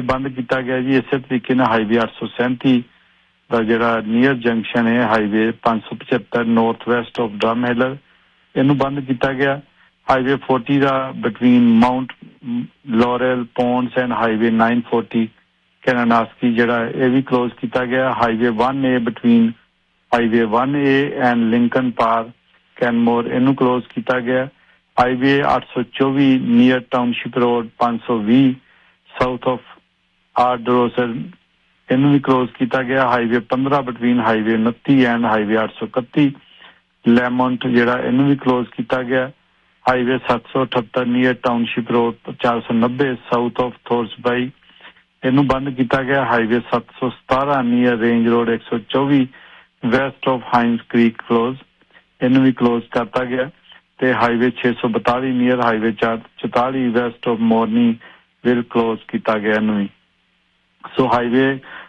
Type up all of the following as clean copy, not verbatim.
ਬੰਦ ਕੀਤਾ ਗਿਆ ਜੀ ਇਸੇ ਤਰੀਕੇ ਨਾਲ ਹਾਈਵੇ 837 ਦਾ ਜਿਹੜਾ ਨੀਅਰ ਜੰਕਸ਼ਨ ਹੈ highway 575 north West of drum ਹਿਲਰ ਇਹਨੂੰ ਬੰਦ ਕੀਤਾ ਗਿਆ highway 40 the between Mount ਲੋਰਲ ponds and highway 940 ਕੈਨਾਨਾਸਕੀ ਜਿਹੜਾ ਇਹ ਵੀ ਕਲੋਜ਼ ਕੀਤਾ ਗਿਆ highway 1A between highway 1A and Lincoln ਪਾਰ ਕੈਨਮੋਰ ਇਹਨੂੰ ਕਲੋਜ਼ ਕੀਤਾ ਗਿਆ highway 824 near township road 520 south of ਆਰਡਰੋਸਰ ਇਹਨੂੰ ਵੀ ਕਲੋਜ਼ ਕੀਤਾ ਗਿਆ highway 15 between highway 29 and highway 831 ਲੈਮੌਂਟ ਜਿਹੜਾ ਇਹਨੂੰ ਵੀ ਕਲੋਜ਼ ਕੀਤਾ ਗਿਆ highway 778 near township road 490 south of ਥੋਰਸਬਾਈ ਇਹਨੂੰ ਬੰਦ ਕੀਤਾ ਗਿਆ highway 717 near range road 124 West of ਹਾਈਨਸ creek close ਇਹਨੂੰ ਵੀ ਕਲੋਜ਼ ਕਰਤਾ ਗਿਆ ਤੇ highway 642 near highway 44 West of ਮੋਰਨੀ ਵਿਲ ਕਲੋਜ਼ ਕੀਤਾ ਗਿਆ ਇਹਨੂੰ ਵੀ ਸੋ ਹਾਈਵੇ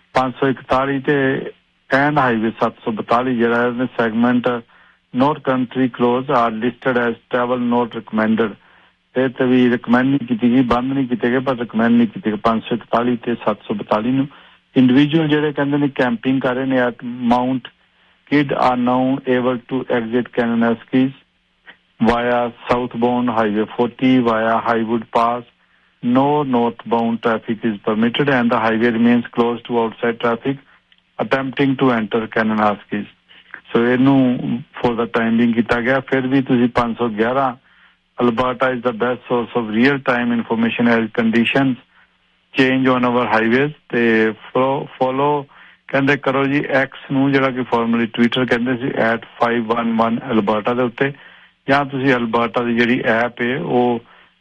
541 ਤੇ ਐਂਡ ਹਾਈਵੇ 742 ਜਿਹੜਾ ਇਹਦੇ segment note country close R listed as travel note recommended ਇਹ ਤੇ ਵੀ ਰਿਕਮੈਂਡ ਨਹੀਂ ਕੀਤੀ ਗਈ ਬੰਦ ਨਹੀਂ ਕੀਤੇ ਗਏ ਪਰ ਰਿਕਮੈਂਡ ਨਹੀਂ ਕੀਤੇ ਗਏ 541 ਤੇ 742 ਨੂੰ ਇੰਡੀਵਿਜੂਅਲ ਜਿਹੜੇ ਕਹਿੰਦੇ ਨੇ ਕੈਂਪਿੰਗ ਕਰ ਰਹੇ ਨੇ at Mount kid R now able to exit ਕੈਨਾਨਾਸਕੀਜ਼ via southbound highway 40 via Highwood Pass. No northbound traffic is permitted and the highway remains closed to outside traffic attempting to enter Kananaskis. So ਇਹਨੂੰ for the time being ਕੀਤਾ ਗਿਆ ਫਿਰ ਵੀ ਤੁਸੀਂ 511 Alberta is the best source of real-time information as conditions change on our highways ਤੇ follow ਕਹਿੰਦੇ ਕਰੋ ਜੀ X ਨੂੰ ਜਿਹੜਾ ਕਿ ਫਾਰਮਲੀ ਟਵਿੱਟਰ ਕਹਿੰਦੇ ਸੀ @511 Alberta ਦੇ ਉੱਤੇ ਜਾਂ ਤੁਸੀਂ ਅਲਬਰਟਾ ਦੀ ਜਿਹੜੀ ਐਪ ਹੈ ਉਹ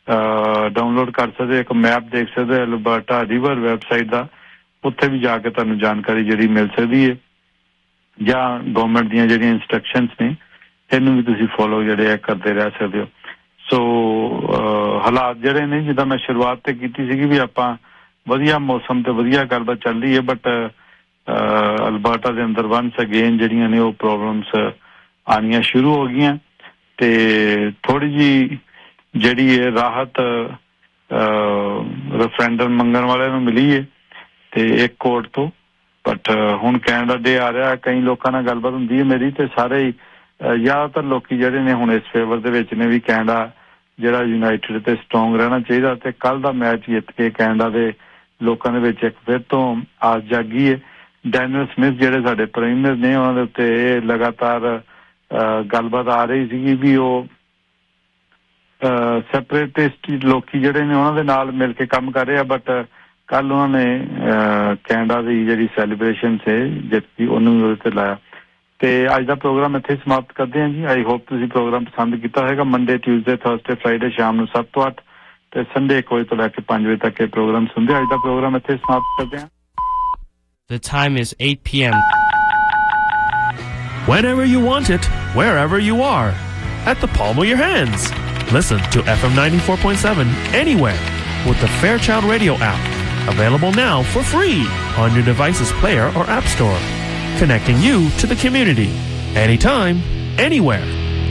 ਡਾਊਨਲੋਡ ਕਰ ਸਕਦੇ ਇੱਕ ਮੈਪ ਦੇਖ ਸਕਦੇ ਅਲਬਰਟਾ ਰਿਵਰ ਵੈਬਸਾਈਟ ਦਾ ਉੱਥੇ ਵੀ ਜਾ ਕੇ ਤੁਹਾਨੂੰ ਜਾਣਕਾਰੀ ਜਿਹੜੀ ਮਿਲ ਸਕਦੀ ਹੈ ਜਾਂ ਗਵਰਨਮੈਂਟ ਦੀਆਂ ਜਿਹੜੀਆਂ ਇਨਸਟਰਕਸ਼ਨਸ ਨੇ ਇਹਨੂੰ ਵੀ ਤੁਸੀਂ ਫੋਲੋ ਜਿਹੜੇ ਕਰਦੇ ਰਹਿ ਸਕਦੇ ਹੋ ਸੋ ਹਾਲਾਤ ਜਿਹੜੇ ਨੇ ਜਿੱਦਾਂ ਮੈਂ ਸ਼ੁਰੂਆਤ ਤੇ ਕੀਤੀ ਸੀਗੀ ਵੀ ਆਪਾਂ ਵਧੀਆ ਮੌਸਮ ਤੇ ਵਧੀਆ ਗੱਲਬਾਤ ਚੱਲ ਰਹੀ ਹੈ ਬਟ ਅਲਬਰਟਾ ਦੇ ਅੰਦਰ ਵਨਸ ਅਗੇਨ ਜਿਹੜੀਆਂ ਨੇ ਉਹ ਪ੍ਰੋਬਲਮਸ ਆਉਣੀਆਂ ਸ਼ੁਰੂ ਹੋ ਗਈਆਂ ਤੇ ਥੋੜੀ ਜੀ ਜਿਹੜੀ ਹੈ ਰਾਹਤ ਰੈਫਰੈਂਡਮ ਮੰਗਣ ਵਾਲਿਆਂ ਨੂੰ ਮਿਲੀ ਹੈ ਤੇ ਇੱਕ ਕੋਰਟ ਤੋਂ ਬਟ ਹੁਣ ਕੈਨੇਡਾ ਡੇ ਆ ਰਿਹਾ ਕਈ ਲੋਕਾਂ ਨਾਲ ਗੱਲਬਾਤ ਹੁੰਦੀ ਹੈ ਮੇਰੀ ਤੇ ਸਾਰੇ ਹੀ ਜ਼ਿਆਦਾਤਰ ਲੋਕੀ ਜਿਹੜੇ ਨੇ ਹੁਣ ਇਸ ਫੇਵਰ ਦੇ ਵਿੱਚ ਨੇ ਵੀ ਕੈਨੇਡਾ ਜਿਹੜਾ ਯੂਨਾਈਟਿਡ ਤੇ ਸਟਰੋਂਗ ਰਹਿਣਾ ਚਾਹੀਦਾ ਤੇ ਕੱਲ ਦਾ ਮੈਚ ਜਿੱਤ ਕੇ ਕੈਨੇਡਾ ਦੇ ਲੋਕਾਂ ਦੇ ਵਿੱਚ ਇੱਕ ਫਿਰ ਤੋਂ ਆਸ ਜਾਗੀ ਹੈ ਡੈਨੀਅਲ ਸਮਿਥ ਜਿਹੜੇ ਸਾਡੇ ਪ੍ਰਾਈਮ ਨੇ ਉਹਨਾਂ ਦੇ ਉੱਤੇ ਲਗਾਤਾਰ ਗੱਲਬਾਤ ਆ ਰਹੀ ਸੀਗੀ ਵੀ ਉਹ ਸੈਪਰੇਟਿਸਟ ਲੋਕੀ ਜਿਹੜੇ ਨੇ ਉਹਨਾਂ ਦੇ ਨਾਲ ਮਿਲ ਕੇ ਕੰਮ ਕਰ ਰਹੇ ਆ ਬਟ ਕੱਲ ਉਹਨਾਂ ਨੇ ਕੈਨੇਡਾ ਦੀ ਜਿਹੜੀ ਸੈਲੀਬ੍ਰੇਸ਼ਨ ਸੀ ਜਿੱਤੀ ਉਹਨੂੰ ਵੀ ਉਹਦੇ ਤੇ ਲਾਇਆ ਤੇ ਅੱਜ ਦਾ ਪ੍ਰੋਗਰਾਮ ਇੱਥੇ ਸਮਾਪਤ ਕਰਦੇ ਹਾਂ ਜੀ ਆਈ ਹੋਪ ਤੁਸੀਂ ਪ੍ਰੋਗਰਾਮ ਪਸੰਦ ਕੀਤਾ ਹੋਵੇਗਾ ਮੰਡੇ ਟਿਊਜ਼ਡੇ ਥਰਸਡੇ ਫਰਾਈਡੇ ਸ਼ਾਮ ਨੂੰ 7 ਤੋਂ 8 ਤੇ ਸੰਡੇ 1 ਵਜੇ ਤੋਂ ਲੈ ਕੇ 5 ਵਜੇ ਤੱਕ ਇਹ ਪ੍ਰੋਗਰਾਮ ਸੁਣਦੇ ਅੱਜ ਦਾ ਪ੍ਰੋਗਰਾਮ ਇੱਥੇ ਸਮਾਪਤ ਕਰਦੇ ਹਾਂ The time is 8 p.m. Whenever you want it, wherever you are, at the palm of your hands. Listen to FM 94.7 anywhere with the Fairchild Radio app. Available now for free on your device's player or app store. Connecting you to the community. Anytime, anywhere.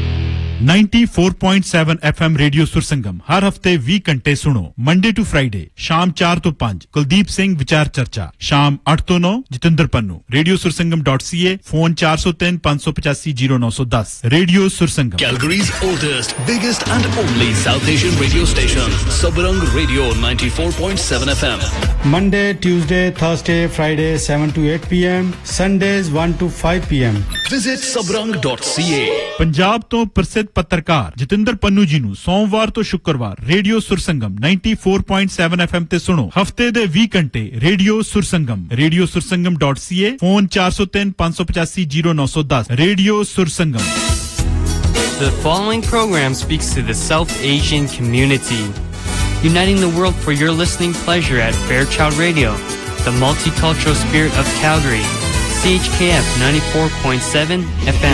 94.7 FM radio Sursangam हर हफ्ते 20 घंटे सुनो Monday to Friday शाम 4 तो 5 कुलदीप सिंह विचार चर्चा शाम 8 तो 9 Jitendra Pannu radio सुरसंगम.ca phone 403 585 0910 radio Sursangam Calgary's oldest biggest and only South Asian radio station Sabarang Radio 94.7 FM Monday Tuesday Thursday Friday 7 to 8 pm Sundays 1 to 5 pm Visit sabarang.ca Punjab तो प्रसिद्ध पत्रकार जितेंद्र पन्नू जी ਨੂੰ ਸੋਮਵਾਰ ਤੋਂ ਸ਼ੁੱਕਰਵਾਰ ਰੇਡੀਓ ਸੁਰਸੰਗਮ 94.7 FM ਤੇ ਸੁਣੋ ਹਫਤੇ ਦੇ 20 ਘੰਟੇ radio ਸੁਰਸੰਗਮ radiosursangam.ca phone 403 585 0910 radio ਸੁਰਸੰਗਮ The following program speaks to the South Asian community, uniting the world for your listening pleasure at Fairchild Radio, the multicultural spirit of Calgary, CHKF 94.7 FM.